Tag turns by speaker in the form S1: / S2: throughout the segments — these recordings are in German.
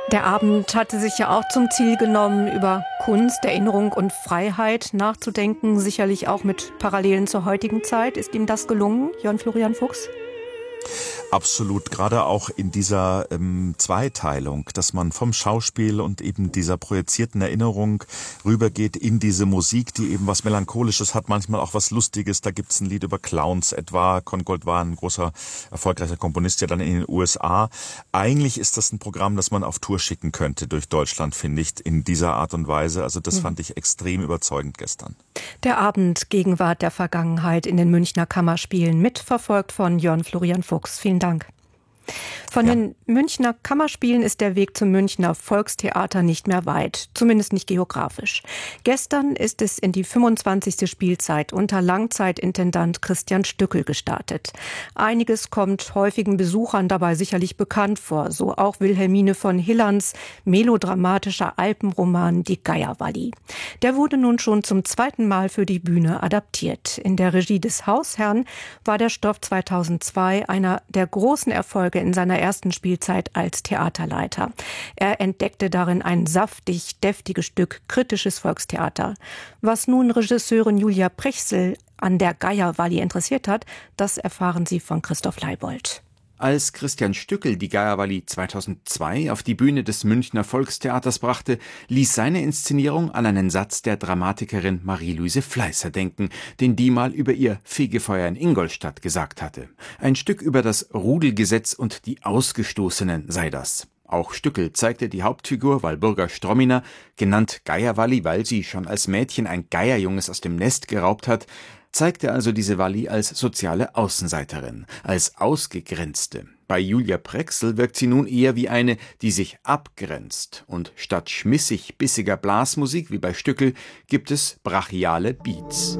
S1: Der Abend hatte sich ja auch zum Ziel genommen, über Kunst, Erinnerung und Freiheit nachzudenken, sicherlich auch mit Parallelen zur heutigen Zeit. Ist ihm das gelungen, Jörn Florian Fuchs?
S2: Absolut, gerade auch in dieser Zweiteilung, dass man vom Schauspiel und eben dieser projizierten Erinnerung rübergeht in diese Musik, die eben was Melancholisches hat, manchmal auch was Lustiges. Da gibt's ein Lied über Clowns etwa. Kongold war ein großer, erfolgreicher Komponist, ja dann in den USA. Eigentlich ist das ein Programm, das man auf Tour schicken könnte durch Deutschland, finde ich, in dieser Art und Weise. Also das fand ich extrem überzeugend gestern.
S1: Der Abend Gegenwart der Vergangenheit in den Münchner Kammerspielen, mitverfolgt von Jörn Florian Fuchs. Vielen Dank. Von den Münchner Kammerspielen ist der Weg zum Münchner Volkstheater nicht mehr weit, zumindest nicht geografisch. Gestern ist es in die 25. Spielzeit unter Langzeitintendant Christian Stückel gestartet. Einiges kommt häufigen Besuchern dabei sicherlich bekannt vor, so auch Wilhelmine von Hillerns melodramatischer Alpenroman Die Geierwalli. Der wurde nun schon zum zweiten Mal für die Bühne adaptiert. In der Regie des Hausherrn war der Stoff 2002 einer der großen Erfolge in seiner ersten Spielzeit als Theaterleiter. Er entdeckte darin ein saftig, deftiges Stück kritisches Volkstheater. Was nun Regisseurin Julia Prechsel an der Geierwalli interessiert hat, das erfahren Sie von Christoph Leibold.
S3: Als Christian Stückel die Geierwalli 2002 auf die Bühne des Münchner Volkstheaters brachte, ließ seine Inszenierung an einen Satz der Dramatikerin Marie-Louise Fleißer denken, den die mal über ihr Fegefeuer in Ingolstadt gesagt hatte. Ein Stück über das Rudelgesetz und die Ausgestoßenen sei das. Auch Stückel zeigte die Hauptfigur Walburga Stromina, genannt Geierwalli, weil sie schon als Mädchen ein Geierjunges aus dem Nest geraubt hat, zeigte also diese Walli als soziale Außenseiterin, als Ausgegrenzte. Bei Julia Prechsel wirkt sie nun eher wie eine, die sich abgrenzt. Und statt schmissig-bissiger Blasmusik wie bei Stückel gibt es brachiale Beats.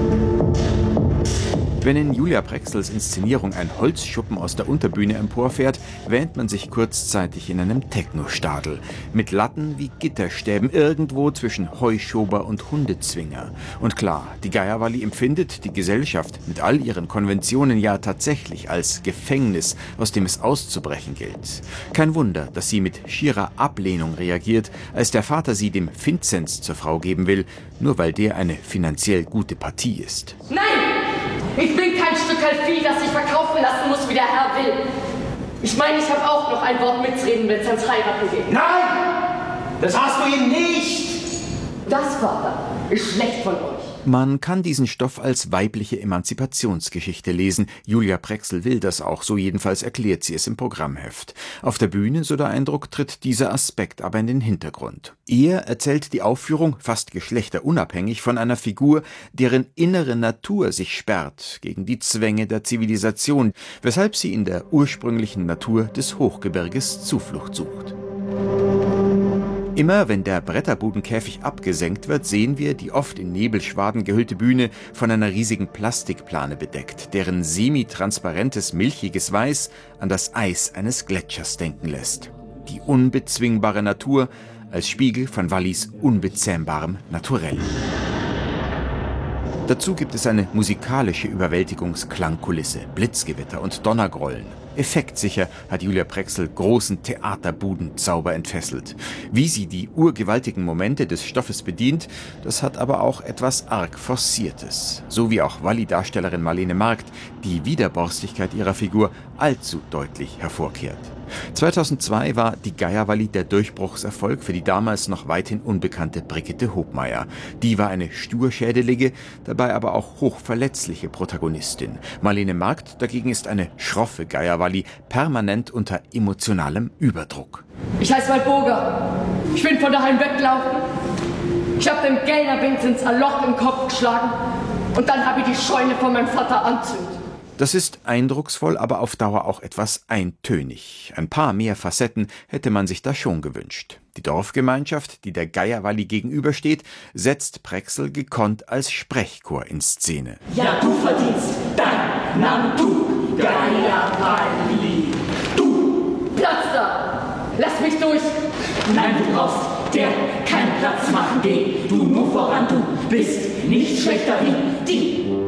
S3: Wenn in Julia Prechsels Inszenierung ein Holzschuppen aus der Unterbühne emporfährt, wähnt man sich kurzzeitig in einem Technostadel. Mit Latten wie Gitterstäben irgendwo zwischen Heuschober und Hundezwinger. Und klar, die Geierwalli empfindet die Gesellschaft mit all ihren Konventionen ja tatsächlich als Gefängnis, aus dem es auszubrechen gilt. Kein Wunder, dass sie mit schierer Ablehnung reagiert, als der Vater sie dem Vinzenz zur Frau geben will, nur weil der eine finanziell gute Partie ist.
S4: Nein! Ich bin kein Stückerl Vieh, das sich verkaufen lassen muss, wie der Herr will. Ich meine, ich habe auch noch ein Wort mitzureden, wenn es ans Heiraten geht.
S5: Nein! Das hast du ihm nicht!
S4: Das, Vater, ist schlecht von euch.
S3: Man kann diesen Stoff als weibliche Emanzipationsgeschichte lesen. Julia Prechsel will das auch, so jedenfalls erklärt sie es im Programmheft. Auf der Bühne, so der Eindruck, tritt dieser Aspekt aber in den Hintergrund. Eher erzählt die Aufführung, fast geschlechterunabhängig, von einer Figur, deren innere Natur sich sperrt gegen die Zwänge der Zivilisation, weshalb sie in der ursprünglichen Natur des Hochgebirges Zuflucht sucht. Immer wenn der Bretterbudenkäfig abgesenkt wird, sehen wir die oft in Nebelschwaden gehüllte Bühne von einer riesigen Plastikplane bedeckt, deren semitransparentes, milchiges Weiß an das Eis eines Gletschers denken lässt. Die unbezwingbare Natur als Spiegel von Wallis unbezähmbarem Naturell. Dazu gibt es eine musikalische Überwältigungsklangkulisse, Blitzgewitter und Donnergrollen. Effektsicher hat Julia Prechsel großen Theaterbudenzauber entfesselt. Wie sie die urgewaltigen Momente des Stoffes bedient, das hat aber auch etwas arg Forciertes. So wie auch Walli-Darstellerin Marlene Markt die Widerborstigkeit ihrer Figur allzu deutlich hervorkehrt. 2002 war die Geierwalli der Durchbruchserfolg für die damals noch weithin unbekannte Brigitte Hobmeier. Die war eine sturschädelige, dabei aber auch hochverletzliche Protagonistin. Marlene Markt dagegen ist eine schroffe Geierwalli, permanent unter emotionalem Überdruck.
S4: Ich heiße Walburga. Ich bin von daheim weggelaufen. Ich habe dem Gellner Vinzenz ein Loch im Kopf geschlagen und dann habe ich die Scheune von meinem Vater anzündet.
S3: Das ist eindrucksvoll, aber auf Dauer auch etwas eintönig. Ein paar mehr Facetten hätte man sich da schon gewünscht. Die Dorfgemeinschaft, die der Geierwalli gegenübersteht, setzt Prechsel gekonnt als Sprechchor in Szene.
S5: Ja, du verdienst dein Name, du Geierwalli. Du!
S4: Platz da! Lass mich durch!
S5: Nein, du brauchst der keinen Platz machen. Geh du nur voran, du bist nicht schlechter wie die.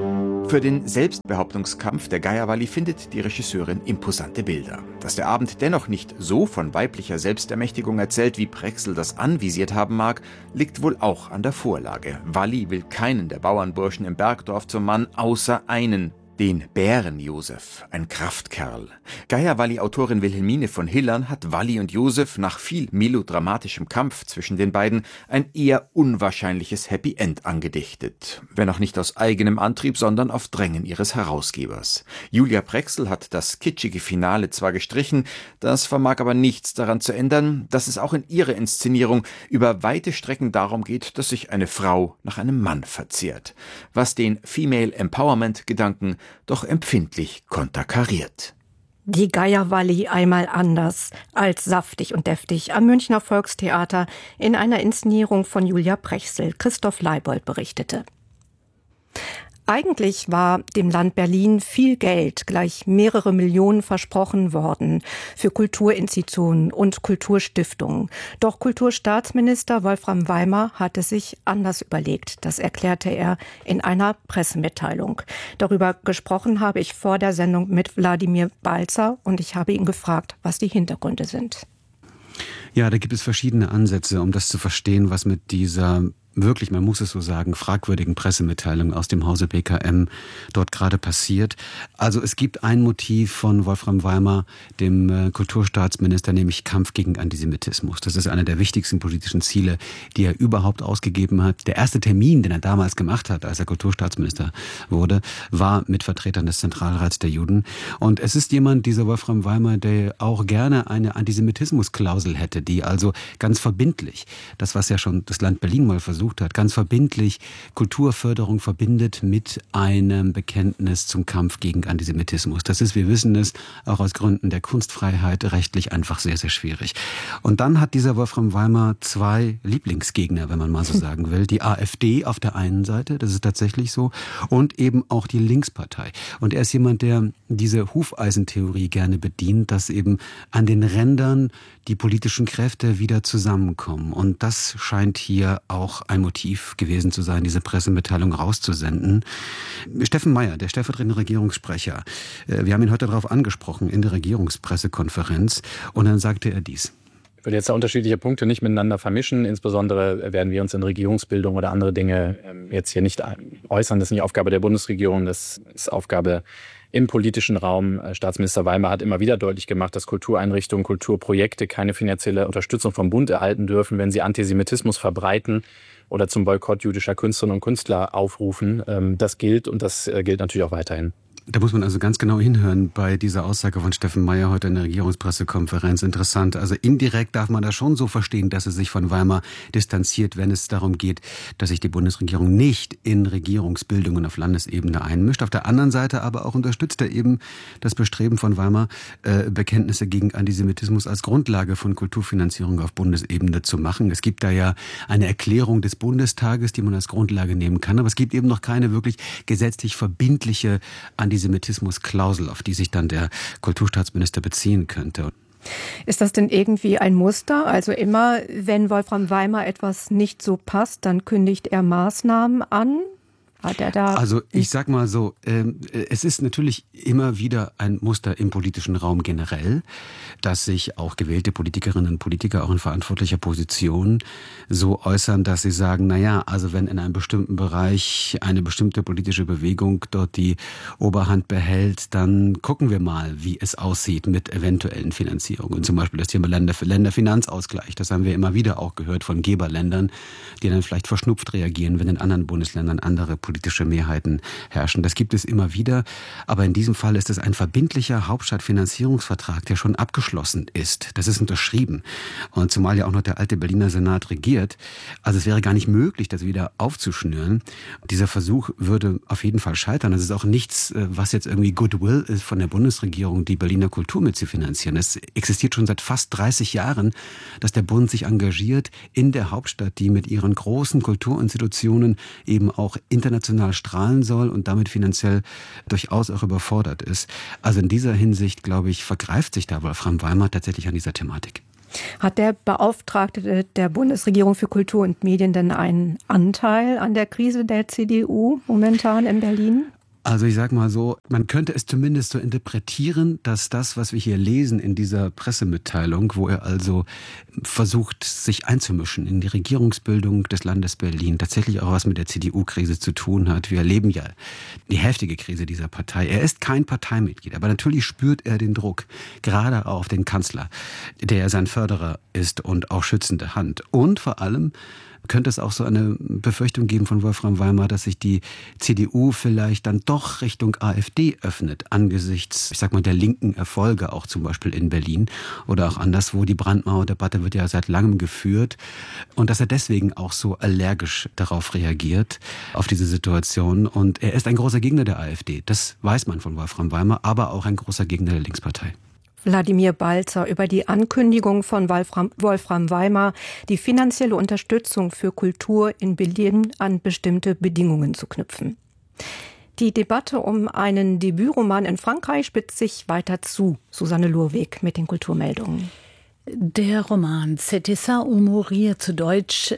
S3: Für den Selbstbehauptungskampf der Geierwalli findet die Regisseurin imposante Bilder. Dass der Abend dennoch nicht so von weiblicher Selbstermächtigung erzählt, wie Prexel das anvisiert haben mag, liegt wohl auch an der Vorlage. Walli will keinen der Bauernburschen im Bergdorf zum Mann, außer einen, den Bären-Josef, ein Kraftkerl. Geierwalli-Autorin Wilhelmine von Hillern hat Walli und Josef nach viel melodramatischem Kampf zwischen den beiden ein eher unwahrscheinliches Happy End angedichtet. Wenn auch nicht aus eigenem Antrieb, sondern auf Drängen ihres Herausgebers. Julia Prexel hat das kitschige Finale zwar gestrichen, das vermag aber nichts daran zu ändern, dass es auch in ihrer Inszenierung über weite Strecken darum geht, dass sich eine Frau nach einem Mann verzehrt. Was den Female Empowerment-Gedanken doch empfindlich konterkariert.
S1: Die Geierwalli einmal anders als saftig und deftig am Münchner Volkstheater in einer Inszenierung von Julia Prexel. Christoph Leibold berichtete. Eigentlich war dem Land Berlin viel Geld, gleich mehrere Millionen versprochen worden für Kulturinstitutionen und Kulturstiftungen. Doch Kulturstaatsminister Wolfram Weimar hatte sich anders überlegt. Das erklärte er in einer Pressemitteilung. Darüber gesprochen habe ich vor der Sendung mit Wladimir Balzer und ich habe ihn gefragt, was die Hintergründe sind.
S6: Ja, da gibt es verschiedene Ansätze, um das zu verstehen, was mit dieser wirklich, man muss es so sagen, fragwürdigen Pressemitteilung aus dem Hause BKM dort gerade passiert. Also es gibt ein Motiv von Wolfram Weimar, dem Kulturstaatsminister, nämlich Kampf gegen Antisemitismus. Das ist einer der wichtigsten politischen Ziele, die er überhaupt ausgegeben hat. Der erste Termin, den er damals gemacht hat, als er Kulturstaatsminister wurde, war mit Vertretern des Zentralrats der Juden. Und es ist jemand, dieser Wolfram Weimar, der auch gerne eine Antisemitismusklausel hätte, die also ganz verbindlich, das was ja schon das Land Berlin mal versucht hat, ganz verbindlich Kulturförderung verbindet mit einem Bekenntnis zum Kampf gegen Antisemitismus. Das ist, wir wissen es, auch aus Gründen der Kunstfreiheit rechtlich einfach sehr, sehr schwierig. Und dann hat dieser Wolfram Weimar zwei Lieblingsgegner, wenn man mal so sagen will. Die AfD auf der einen Seite, das ist tatsächlich so, und eben auch die Linkspartei. Und er ist jemand, der diese Hufeisentheorie gerne bedient, dass eben an den Rändern die politischen Kräfte wieder zusammenkommen. Und das scheint hier auch ein Motiv gewesen zu sein, diese Pressemitteilung rauszusenden. Steffen Mayer, der stellvertretende Regierungssprecher, wir haben ihn heute darauf angesprochen in der Regierungspressekonferenz und dann sagte er dies.
S7: Ich würde jetzt unterschiedliche Punkte nicht miteinander vermischen. Insbesondere werden wir uns in Regierungsbildung oder andere Dinge jetzt hier nicht äußern. Das ist nicht Aufgabe der Bundesregierung, das ist Aufgabe im politischen Raum. Staatsminister Weimar hat immer wieder deutlich gemacht, dass Kultureinrichtungen, Kulturprojekte keine finanzielle Unterstützung vom Bund erhalten dürfen, wenn sie Antisemitismus verbreiten oder zum Boykott jüdischer Künstlerinnen und Künstler aufrufen. Das gilt und das gilt natürlich auch weiterhin.
S6: Da muss man also ganz genau hinhören bei dieser Aussage von Steffen Mayer heute in der Regierungspressekonferenz. Interessant. Also indirekt darf man das schon so verstehen, dass er sich von Weimar distanziert, wenn es darum geht, dass sich die Bundesregierung nicht in Regierungsbildungen auf Landesebene einmischt. Auf der anderen Seite aber auch unterstützt er eben das Bestreben von Weimar, Bekenntnisse gegen Antisemitismus als Grundlage von Kulturfinanzierung auf Bundesebene zu machen. Es gibt da ja eine Erklärung des Bundestages, die man als Grundlage nehmen kann. Aber es gibt eben noch keine wirklich gesetzlich verbindliche Antisemitismusklausel, auf die sich dann der Kulturstaatsminister beziehen könnte.
S1: Ist das denn irgendwie ein Muster? Also immer, wenn Wolfram Weimar etwas nicht so passt, dann kündigt er Maßnahmen an? Hat er da
S6: also ich sag mal so, es ist natürlich immer wieder ein Muster im politischen Raum generell, dass sich auch gewählte Politikerinnen und Politiker auch in verantwortlicher Position so äußern, dass sie sagen, naja, also wenn in einem bestimmten Bereich eine bestimmte politische Bewegung dort die Oberhand behält, dann gucken wir mal, wie es aussieht mit eventuellen Finanzierungen. Zum Beispiel das Thema Länderfinanzausgleich, das haben wir immer wieder auch gehört von Geberländern, die dann vielleicht verschnupft reagieren, wenn in anderen Bundesländern andere politische Mehrheiten herrschen. Das gibt es immer wieder. Aber in diesem Fall ist es ein verbindlicher Hauptstadtfinanzierungsvertrag, der schon abgeschlossen ist. Das ist unterschrieben. Und zumal ja auch noch der alte Berliner Senat regiert. Also es wäre gar nicht möglich, das wieder aufzuschnüren. Dieser Versuch würde auf jeden Fall scheitern. Das ist auch nichts, was jetzt irgendwie Goodwill ist von der Bundesregierung, die Berliner Kultur mitzufinanzieren. Es existiert schon seit fast 30 Jahren, dass der Bund sich engagiert in der Hauptstadt, die mit ihren großen Kulturinstitutionen eben auch international strahlen soll und damit finanziell durchaus auch überfordert ist. Also in dieser Hinsicht, glaube ich, vergreift sich da Wolfram Weimar tatsächlich an dieser Thematik.
S1: Hat der Beauftragte der Bundesregierung für Kultur und Medien denn einen Anteil an der Krise der CDU momentan in Berlin?
S6: Also ich sag mal so, man könnte es zumindest so interpretieren, dass das, was wir hier lesen in dieser Pressemitteilung, wo er also versucht, sich einzumischen in die Regierungsbildung des Landes Berlin, tatsächlich auch was mit der CDU-Krise zu tun hat. Wir erleben ja die heftige Krise dieser Partei. Er ist kein Parteimitglied, aber natürlich spürt er den Druck, gerade auch auf den Kanzler, der sein Förderer ist und auch schützende Hand. Und vor allem könnte es auch so eine Befürchtung geben von Wolfram Weimar, dass sich die CDU vielleicht dann doch Richtung AfD öffnet, angesichts, ich sag mal, der linken Erfolge, auch zum Beispiel in Berlin oder auch anderswo. Die Brandmauerdebatte wird ja seit langem geführt und dass er deswegen auch so allergisch darauf reagiert, auf diese Situation. Und er ist ein großer Gegner der AfD, das weiß man von Wolfram Weimar, aber auch ein großer Gegner der Linkspartei.
S1: Wladimir Balzer über die Ankündigung von Wolfram Weimar, die finanzielle Unterstützung für Kultur in Berlin an bestimmte Bedingungen zu knüpfen. Die Debatte um einen Debütroman in Frankreich spitzt sich weiter zu. Susanne Lurweg mit den Kulturmeldungen.
S8: Der Roman C'était ça ou mourir, zu Deutsch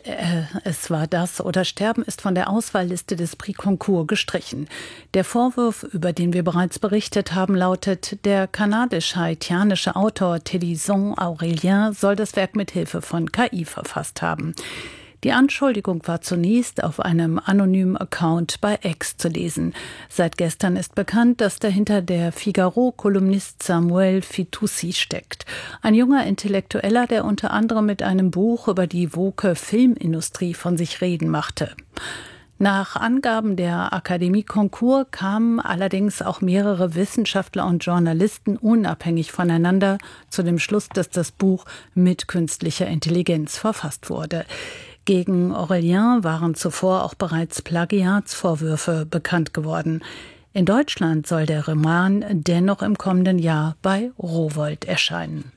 S8: Es war das oder sterben, ist von der Auswahlliste des Prix Goncourt gestrichen. Der Vorwurf, über den wir bereits berichtet haben, lautet, der kanadisch-haitianische Autor Télisson Aurélien soll das Werk mit Hilfe von KI verfasst haben. Die Anschuldigung war zunächst auf einem anonymen Account bei X zu lesen. Seit gestern ist bekannt, dass dahinter der Figaro-Kolumnist Samuel Fitoussi steckt. Ein junger Intellektueller, der unter anderem mit einem Buch über die woke Filmindustrie von sich reden machte. Nach Angaben der Akademie Goncourt kamen allerdings auch mehrere Wissenschaftler und Journalisten unabhängig voneinander zu dem Schluss, dass das Buch mit künstlicher Intelligenz verfasst wurde. Gegen Aurélien waren zuvor auch bereits Plagiatsvorwürfe bekannt geworden. In Deutschland soll der Roman dennoch im kommenden Jahr bei Rowohlt erscheinen.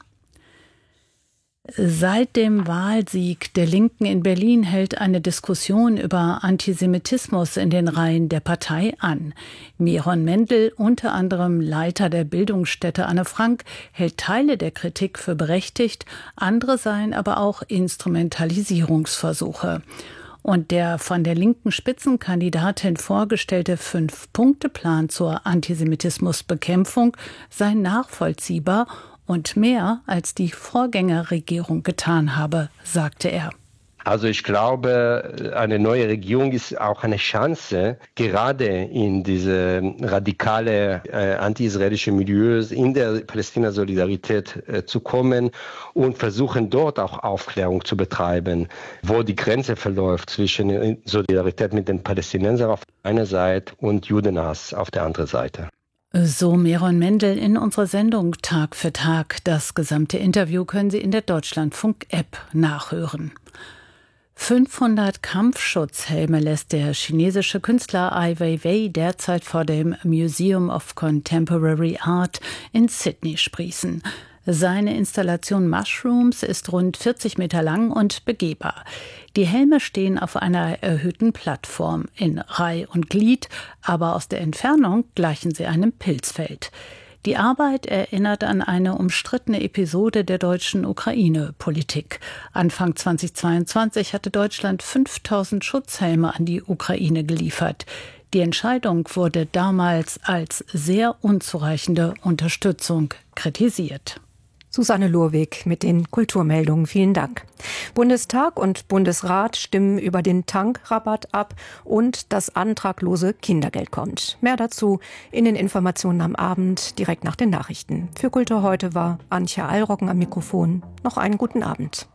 S8: Seit dem Wahlsieg der Linken in Berlin hält eine Diskussion über Antisemitismus in den Reihen der Partei an. Miron Mendel, unter anderem Leiter der Bildungsstätte Anne Frank, hält Teile der Kritik für berechtigt, andere seien aber auch Instrumentalisierungsversuche. Und der von der linken Spitzenkandidatin vorgestellte 5-Punkte-Plan zur Antisemitismusbekämpfung sei nachvollziehbar und mehr als die Vorgängerregierung getan habe, sagte er.
S9: Also ich glaube, eine neue Regierung ist auch eine Chance, gerade in diese radikale anti-israelische Milieus in der Palästina-Solidarität zu kommen und versuchen dort auch Aufklärung zu betreiben, wo die Grenze verläuft zwischen Solidarität mit den Palästinensern auf einer Seite und Judenhass auf der anderen Seite.
S8: So Miron Mendel in unserer Sendung Tag für Tag. Das gesamte Interview können Sie in der Deutschlandfunk-App nachhören. 500 Kampfschutzhelme lässt der chinesische Künstler Ai Weiwei derzeit vor dem Museum of Contemporary Art in Sydney sprießen. Seine Installation Mushrooms ist rund 40 Meter lang und begehbar. Die Helme stehen auf einer erhöhten Plattform in Reih und Glied, aber aus der Entfernung gleichen sie einem Pilzfeld. Die Arbeit erinnert an eine umstrittene Episode der deutschen Ukraine-Politik. Anfang 2022 hatte Deutschland 5000 Schutzhelme an die Ukraine geliefert. Die Entscheidung wurde damals als sehr unzureichende Unterstützung kritisiert.
S1: Susanne Lurweg mit den Kulturmeldungen. Vielen Dank. Bundestag und Bundesrat stimmen über den Tankrabatt ab und das antraglose Kindergeld kommt. Mehr dazu in den Informationen am Abend, direkt nach den Nachrichten. Für Kultur heute war Antje Allroggen am Mikrofon. Noch einen guten Abend.